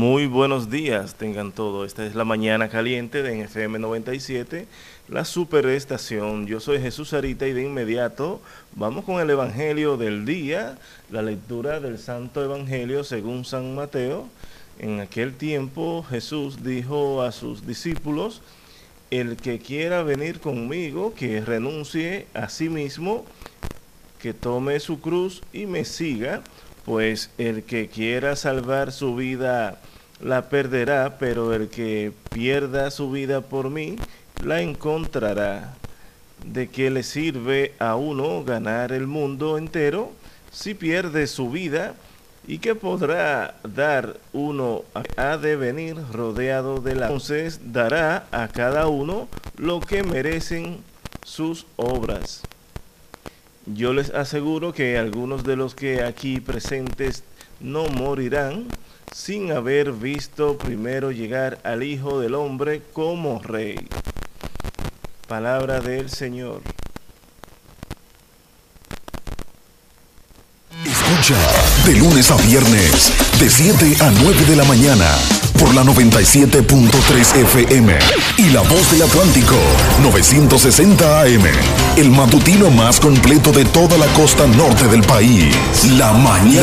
Muy buenos días, tengan todos. Esta es la mañana caliente de FM 97, la superestación. Yo soy Jesús Sarita y de inmediato vamos con el Evangelio del día, la lectura del Santo Evangelio según San Mateo. En aquel tiempo Jesús dijo a sus discípulos: el que quiera venir conmigo, que renuncie a sí mismo, que tome su cruz y me siga. Pues el que quiera salvar su vida la perderá, pero el que pierda su vida por mí la encontrará. ¿De qué le sirve a uno ganar el mundo entero si pierde su vida? ¿Y qué podrá dar uno a de venir rodeado de la? Entonces dará a cada uno lo que merecen sus obras. Yo les aseguro que algunos de los que aquí presentes no morirán sin haber visto primero llegar al Hijo del Hombre como Rey. Palabra del Señor. Escucha de lunes a viernes, de 7 a 9 de la mañana, por la 97.3 FM y La Voz del Atlántico, 960 AM, el matutino más completo de toda la costa norte del país. La mañana.